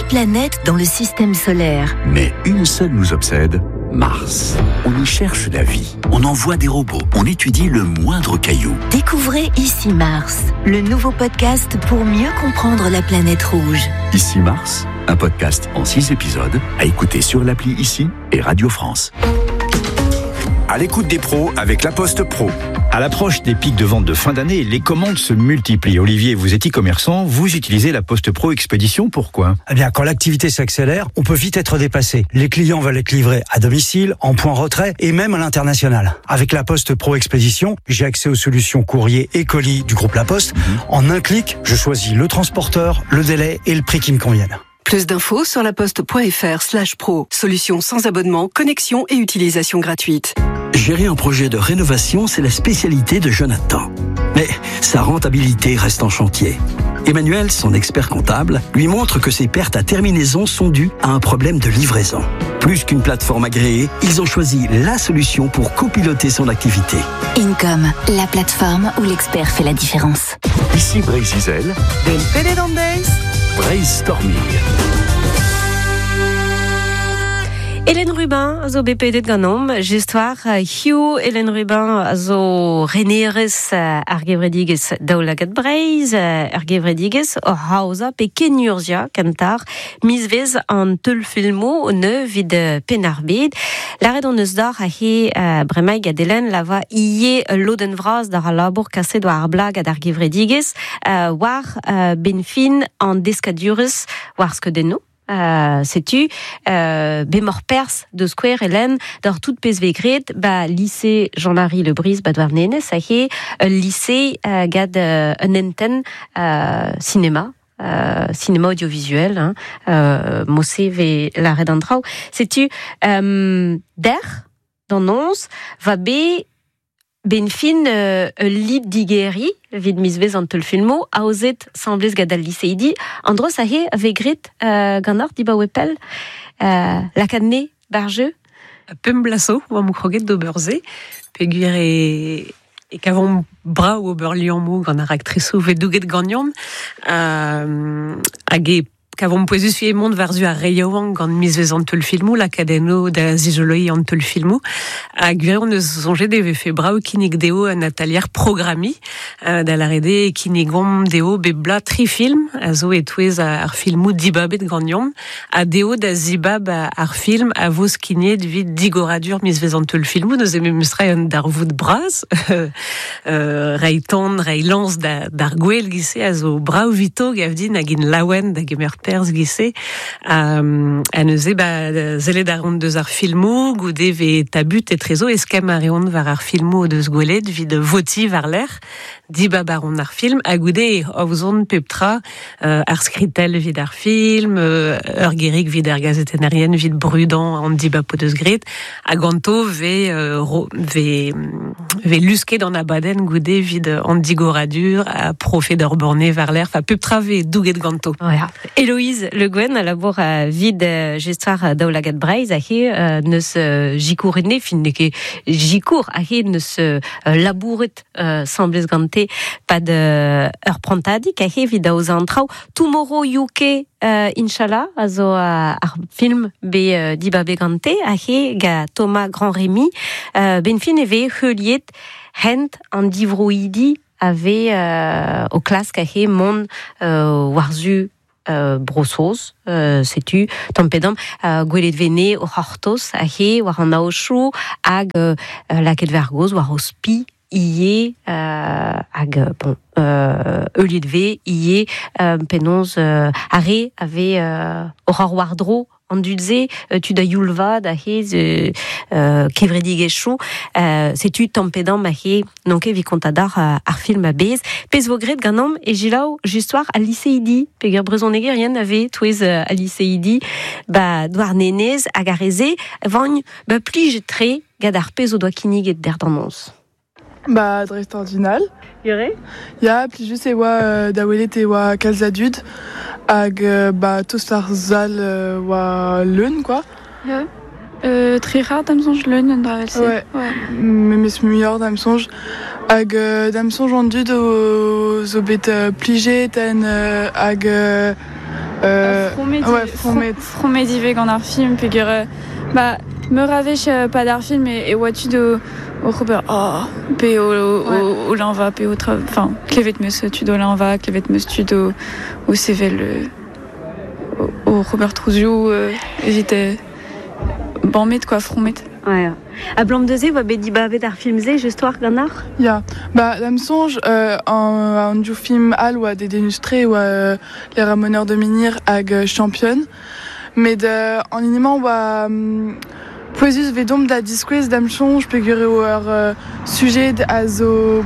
planètes dans le système solaire. Mais une seule nous obsède, Mars. On y cherche la vie, on envoie des robots, on étudie le moindre caillou. Découvrez Ici Mars, le nouveau podcast pour mieux comprendre la planète rouge. Ici Mars, un podcast en 6 épisodes à écouter sur l'appli Ici et Radio France. À l'écoute des pros avec La Poste Pro. À l'approche des pics de vente de fin d'année, les commandes se multiplient. Olivier, vous êtes e-commerçant, vous utilisez La Poste Pro Expédition, pourquoi ? Eh bien, quand l'activité s'accélère, on peut vite être dépassé. Les clients veulent être livrés à domicile, en point retrait et même à l'international. Avec La Poste Pro Expédition, j'ai accès aux solutions courrier et colis du groupe La Poste. En un clic, je choisis le transporteur, le délai et le prix qui me conviennent. Plus d'infos sur laposte.fr/pro. Solution sans abonnement, connexion et utilisation gratuite. Gérer un projet de rénovation, c'est la spécialité de Jonathan. Mais sa rentabilité reste en chantier. Emmanuel, son expert comptable, lui montre que ses pertes à terminaison sont dues à un problème de livraison. Plus qu'une plateforme agréée, ils ont choisi la solution pour copiloter son activité. Income, la plateforme où l'expert fait la différence. Ici Brésil, Brainstorming. Hélène Rubin, zo BPD ganom, gestoire Hugh Hélène Rubin, zo reneres argevredigez daoulagat breiz, argevredigez o hausa pe kenurzia kantar, misvez an teul filmo ne vid penarbed. La red on eus d'ar a he bremaig ad Hélène lava ie loden vraz dar a labour kaset war blag ad argevredigez, war benfin an deskadurus war skedeno. Sais-tu, bémor pers de square Hélène, dans toute pesvegret, lycée Jean-Marie Lebris, doar nenes, lycée gad un enten cinéma. Cinéma audiovisuel, mossé ve la redantrau. Sais-tu, der, dans nons, va be, benfin lid digeri, vid misvez an teul filmo, a ozet semblez gad al liceidi, andros a he vegret gant di ba wepel, lakadne barjeu. Pem blaso, oa mou kroget d'oberze, peguer e kavon bra ou oberlion mou gant ar actriso ve douget gagnon, hag e kavon poezus vie mont varzu a reioan gant misvez an teul filmou, lakadeno da zizoloi an teul filmou, hag on eus sonjet de fe brao kinig deo an atelier programi, da la rede kinig gom deo be bla tri film, a zo etouez ar filmou dibabet gagnon, a deo da zibab ar film a voz kined vid digoradur misvez an teul filmou, neus eme mustre an dar vout braz, reitan, reilans dar gwell gise a zo brao vito gavdin hag in lawen da gemer pers gise, a neuze zele da rond deus ar filmou, goude ve tabut et trezo eskem a reont var ar filmou deus gwelet vid voti var l'air, dibab ar ar film, a goude ouzon peptra ar skritel vid ar film, ur gerig vid ar gazetenarien vid brudan an dibab po deus gret, a ganto ve lusket an abaden goude vid an digoradur, a profe d'ur borne var l'air, fa peptra ve douget ganto. Voilà. Héloïse Le Guen, à la bourre vide gestoire daoulagat breiz, a he neus jikourene, fin neke jikour, a he neus labouret semblez gante pad ur prantadik, a he vid aoz antrao, Tomorrow UK, Inch'Allah, a zo ar film be dibabe gante, a he ga Thomas Grand Rémy, ben fin eve heuliet hent an divroidi ave au classe ka he mon warzu brossos, sais-tu, tampedam, gwelet vene o hortos, a he, war an aochou, hag laket vergoz, war o spi, ie, hag, bon, euliet ve, ie, penons, are, ave, or wardro, an dudze, tu da yulva, da hez, kevredig echou, sais-tu, tampedam, a he, nonke vi kontadar ar film a bez, pez vo gret ganom, e jilaou, justoir a liceidi, peger brezon egerien ave, touez a liceidi, doar nenez, hag a reze, vagn, plij tre, gad ar pez o doa kinig et der danons. Dreist ordinal. Yore? Ya, plijus e oa da welet e oa kalzadud, hag tost ar zal oa leun, quoi. Ja. Très rare d'amsonge leun an dravelse. Ouais. Mes muior d'amsonge. Hag d'amsonge an dud zo bet plijet en hag Fromedive gant ar film, peogwir me ravech pad ar film e oatud o Robert pe o lanva pe o enfin klevet meus tud o lanva, klevet meus tud o sevel o Robert Trouzio evite banmet quoi fromet. Ouais. A blanc de ze, va bedi bavet ar film ze, justoire ganar? Ya, la me songe un du film al ou des dénustrés ou les ramoneurs de Menhir hag championne, mais en iniment ou poesus vedom da disquez d'am songe peogwir ur sujet a zo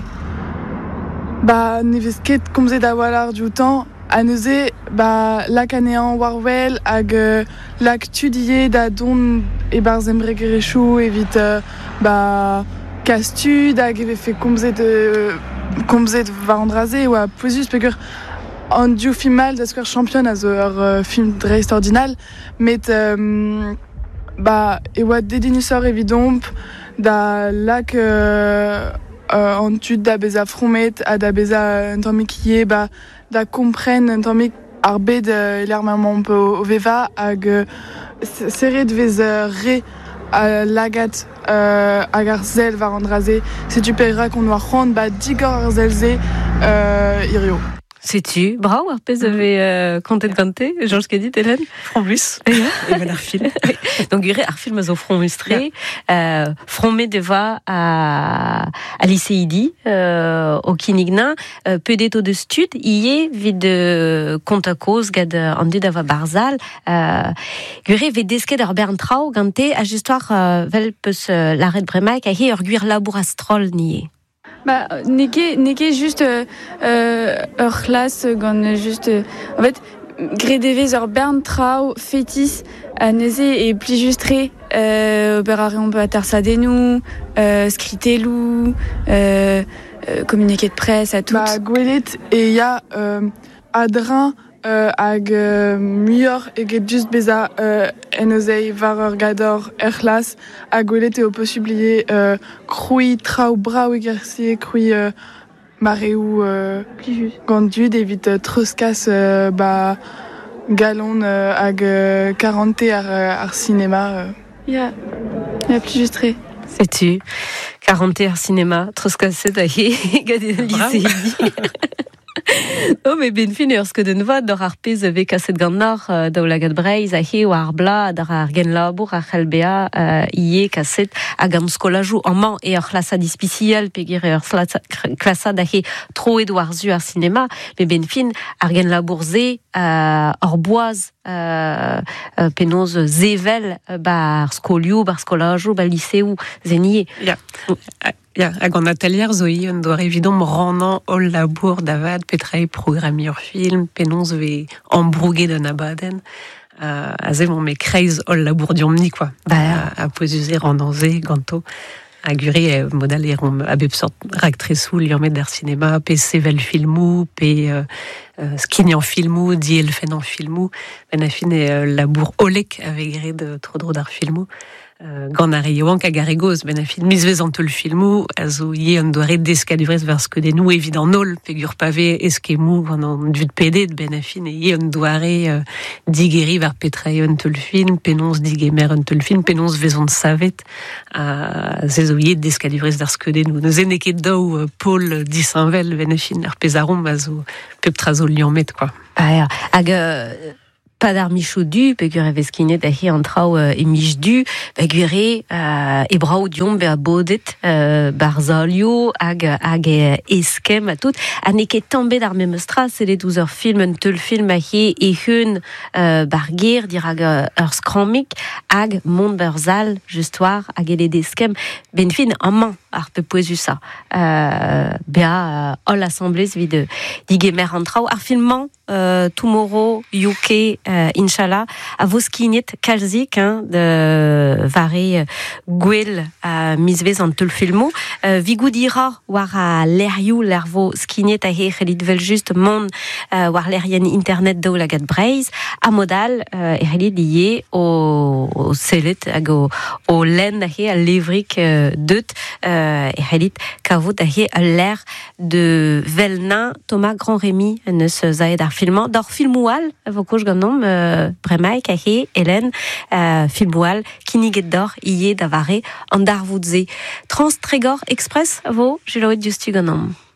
nevez ket komzet da walar du temps a neuze lak anean warwell hag lak tudier da don e barzem regerechou evit kastud hag eve fe komzet va andraze ou a poesus peogwir an du film mal da skwer champion a zo ur film dreist ordinal met e oa dedinusor evidomp da lak an tud da beza fromet a da beza un tammik ie da kompren un tammik ar bed l'ermament o veva hag seret vez re a lagat hag ar zel var an draze setu peira kon oa c'hoant digor ar zel ze irio. Sais-tu, bravo, arpez avait content ganté, Georges Kedit, Hélène? Frombus. Et ben ar film. Donc, il y a un film au front mustré, fromé deva à lycéidi, au Kinigna, peut-être de stud, y est vide compte à cause, gad andu d'ava barzal, gure vide desque d'Herbert Trau, ganté, à justoire, velpes l'arrêt de Bremaik, a hi guir labour astrol nié. Neke juste ur classe gant juste en fait gredevez ur bern trao fétis a neuze e pli justre oberare on peut atarsadenou skritelou communiqué de presse à tout. Gwelet et ya adrin hag muior eget just beza enozei var ur gador erlas a gwelet eo possiblier kroui trao brao egersi kroui mareou gant dud evit treuskas galon hag 40 ar cinéma. Ya plus justre. Sais-tu, 40 ar cinéma, treuskas ahi gad lycée. Oh, mais ben fin ur sket va d'or ar pez ve kaset gant nor daoulagat breiz a hi o ar bla d'ar ar gen labour ar c'helbea ie kaset hag an skolajou an man e ur klasa dispiciel pegir ur klasa da hi tro edo ar zu ar cinema mais ben fin ar gen labour ze ur boaz penoz zevel ar skolioù, ar skolajou, lycéou zenier. Ja, hag an atelier zo on doar evidom rannan ol labour davad petrae programmi ur film, penonz ve embrouget d'un abaden, a zemon me kreiz ol labour diomni, quoi. A poezuze randanze, ganto, a gure modal erom a bep sort ragtresou liamet d'ar cinéma, pe sevel filmou, pe skignan filmou, diel fen an filmou, ben a fin labour olek a vegret tro d'ar filmou. Gant ar eoank hag ar egoz, ben a fin miz vez an teul filmou, a zo ie an doare deskadurez var skedenou evit an ol, pegur pave eskemou gant an dud pedet, ben a fin ie an doare digeri var petrae an teul film, penonz digemer an teul film, penonz vez an savet, a ze zo ie deskadurez dar skedenou. Neuze neket daou Paul disanvel, ben a fin ar pezarom a zo pep trazo liamet, quoi. Hag pas d'ar michoudu, pegur evez skinet a hi an trao e michdu, pegur e brao diom be a bodet barzalio hag eskem a tout. A neket tambe d'ar memestra, se le 12 ur film, un teul film a hi e hun barger, dir hag ur skramik, hag mont berzal, justoire, hag ele deskem, ben fin an man ar pe poezu sa. Bea ol assemblez vid digemer an trao. Ar filman, Tomorrow, UK, inshallah, a vos skinet kalzik, de vare gwell misvez an tul filmo. Vigou dira war a l'erioù l'ervo skinet a hechelit vel just mon war l'erien internet daoulagad Breizh, a modal hechelit lié au selet hag o len a levrik deut hechelit kavout a l'air de velna Thomas Grand-Rémy neus zaed ar filmant. D'or filmoual, vokouj ganom bremaik a Hélène filmoual kiniget d'or ié davare an darvoudze. Trans Trégor Express vo, jiloet justu ganom.